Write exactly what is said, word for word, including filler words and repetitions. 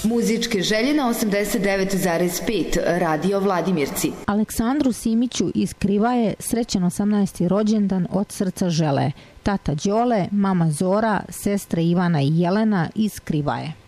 Muzičke želje na osamdeset devet zarez pet Radio Vladimirci. Aleksandru Simiću iz Krivaje srećan osamnaesti rođendan od srca žele tata Đole, mama Zora, sestre Ivana i Jelena iz Krivaje.